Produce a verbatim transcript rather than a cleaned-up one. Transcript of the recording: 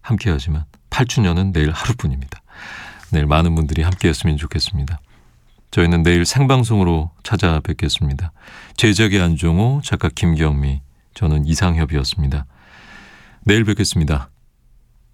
함께하지만 팔 주년은 내일 하루뿐입니다. 내일 많은 분들이 함께했으면 좋겠습니다. 저희는 내일 생방송으로 찾아뵙겠습니다. 제작의 안종호, 작가 김경미, 저는 이상협이었습니다. 내일 뵙겠습니다.